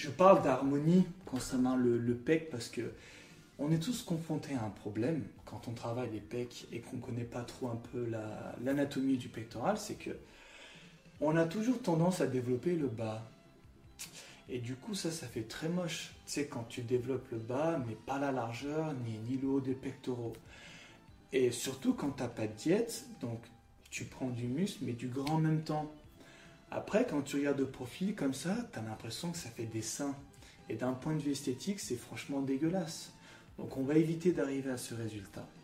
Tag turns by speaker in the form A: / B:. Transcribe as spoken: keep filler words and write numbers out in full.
A: je parle d'harmonie concernant le, le pec parce que on est tous confrontés à un problème quand on travaille les pecs et qu'on ne connaît pas trop un peu la- l'anatomie du pectoral, c'est que on a toujours tendance à développer le bas. Et du coup, ça, ça fait très moche. Tu sais, quand tu développes le bas, mais pas la largeur, ni, ni le haut des pectoraux. Et surtout quand tu n'as pas de diète, donc tu prends du muscle, mais du gras en même temps. Après, quand tu regardes de profil comme ça, tu as l'impression que ça fait des seins. Et d'un point de vue esthétique, c'est franchement dégueulasse. Donc on va éviter d'arriver à ce résultat.